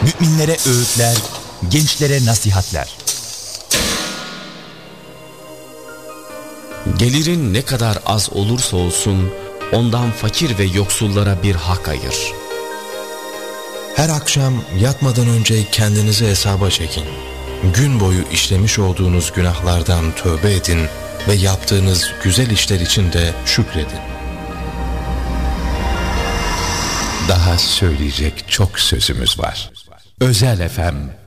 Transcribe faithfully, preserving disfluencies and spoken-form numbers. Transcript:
Müminlere öğütler, gençlere nasihatler. Gelirin ne kadar az olursa olsun ondan fakir ve yoksullara bir hak ayır. Her akşam yatmadan önce kendinizi hesaba çekin. Gün boyu işlemiş olduğunuz günahlardan tövbe edin ve yaptığınız güzel işler için de şükredin. Daha söyleyecek çok sözümüz var. Özel F M